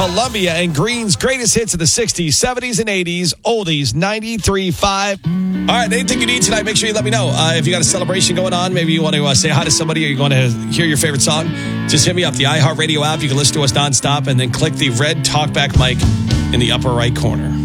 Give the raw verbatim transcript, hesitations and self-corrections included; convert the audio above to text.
Columbia and Green's greatest hits of the sixties, seventies, and eighties. Oldies ninety-three point five. All right, anything you need tonight, make sure you let me know. Uh, if you got a celebration going on, maybe you want to uh, say hi to somebody or you want to hear your favorite song, just hit me up. The iHeartRadio app, you can listen to us nonstop, and then click the red talkback mic in the upper right corner.